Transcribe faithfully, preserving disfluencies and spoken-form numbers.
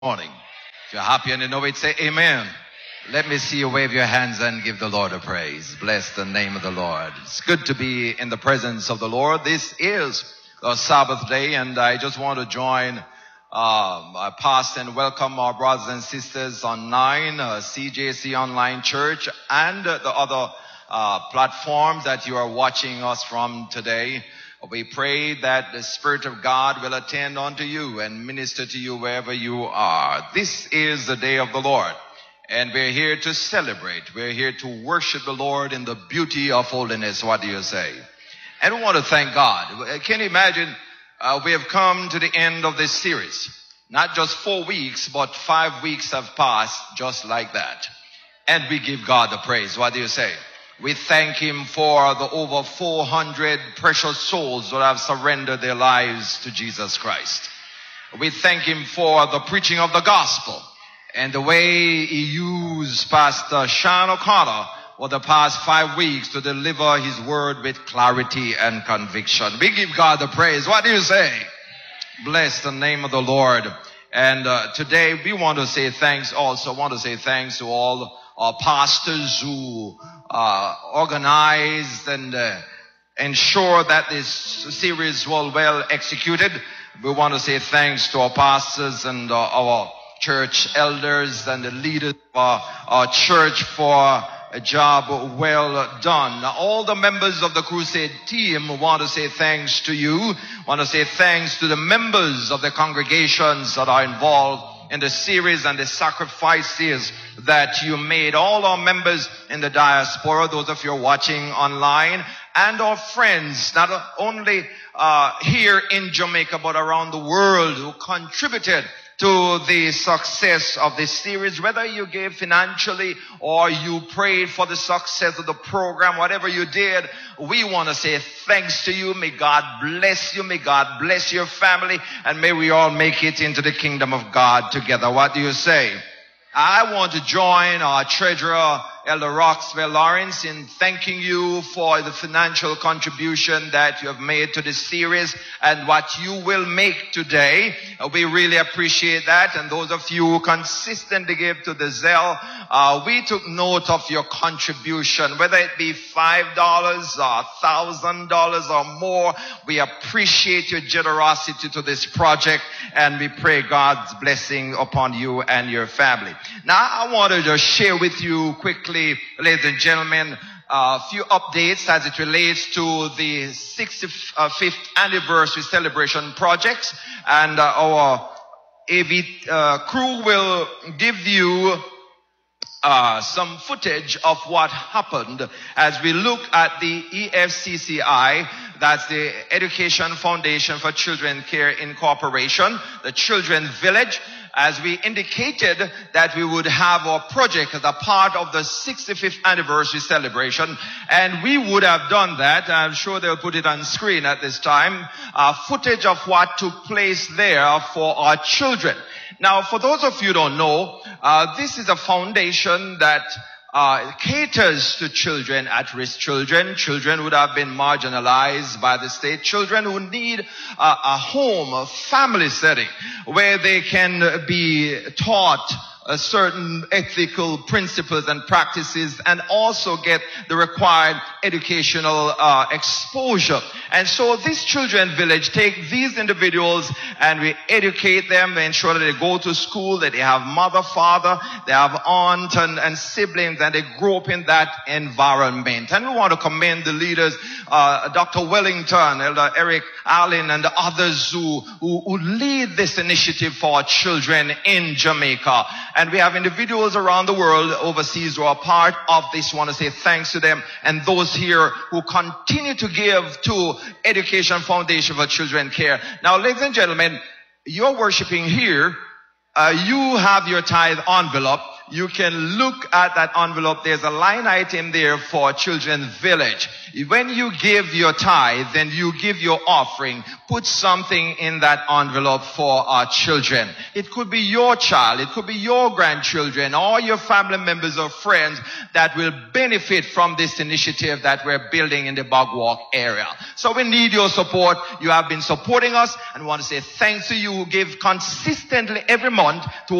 Morning. If you're happy and you know it, say amen. Let me see you wave your hands and give the Lord a praise. Bless the name of the Lord. It's good to be in the presence of the Lord. This is a Sabbath day, and I just want to join um, uh, past and welcome our brothers and sisters online, uh, C J C Online Church, and uh, the other uh, platforms that you are watching us from today. We pray that the Spirit of God will attend unto you and minister to you wherever you are. This is the day of the Lord, and we're here to celebrate. We're here to worship the Lord in the beauty of holiness. What do you say? And we want to thank God. Can you imagine, uh, we have come to the end of this series. Not just four weeks, but five weeks have passed just like that. And we give God the praise. What do you say? We thank Him for the over four hundred precious souls that have surrendered their lives to Jesus Christ. We thank Him for the preaching of the gospel and the way He used Pastor Sean O'Connor for the past five weeks to deliver His word with clarity and conviction. We give God the praise. What do you say? Bless the name of the Lord. And uh, today we want to say thanks also. I want to say thanks to all our pastors who uh, organized and uh, ensure that this series will well executed. We want to say thanks to our pastors and uh, our church elders and the leaders of our, our church for a job well done. Now, all the members of the crusade team want to say thanks to you. Want to say thanks to the members of the congregations that are involved in the series and the sacrifices that you made. All our members in the diaspora, those of you watching online, and our friends, not only uh, here in Jamaica, but around the world, who contributed to the success of this series. Whether you gave financially or you prayed for the success of the program, whatever you did, we want to say thanks to you. May God bless you. May God bless your family. And may we all make it into the kingdom of God together. What do you say? I want to join our treasurer, Elder Roxwell Lawrence, in thanking you for the financial contribution that you have made to this series and what you will make today. Uh, we really appreciate that. And those of you who consistently give to the Zelle, uh, we took note of your contribution, whether it be five dollars or one thousand dollars or more. We appreciate your generosity to this project, and we pray God's blessing upon you and your family. Now, I want to just share with you quickly, ladies and gentlemen, a few updates as it relates to the sixty-fifth anniversary celebration projects. And uh, our A V uh, crew will give you uh, some footage of what happened as we look at the E F C C I. That's the Education Foundation for Children Care Incorporation, the Children's Village. As we indicated that we would have our project as a part of the sixty-fifth anniversary celebration, and we would have done that. I'm sure they'll put it on screen at this time, uh, footage of what took place there for our children. Now, for those of you who don't know, uh, this is a foundation that Uh, caters to children, at-risk children, children who have been marginalized by the state, children who need uh, a home, a family setting where they can be taught uh, certain ethical principles and practices and also get the required educational uh, exposure. And so this children's village take these individuals and we educate them, we ensure that they go to school, that they have mother, father, they have aunt and, and siblings, and they grow up in that environment. And we want to commend the leaders, uh, Doctor Wellington, Elder Eric Allen, and the others who, who, who lead this initiative for our children in Jamaica. And we have individuals around the world, overseas, who are part of this. We want to say thanks to them, and those here who continue to give to Education Foundation for Children Care. Now, ladies and gentlemen, you're worshiping here. Uh, you have your tithe envelope. you can look at that envelope. There's a line item there for Children's Village. When you give your tithe, then you give your offering, put something in that envelope for our children. It could be your child, it could be your grandchildren, or your family members or friends that will benefit from this initiative that we're building in the Bog Walk area. So we need your support. You have been supporting us, and we want to say thanks to you who give consistently every month to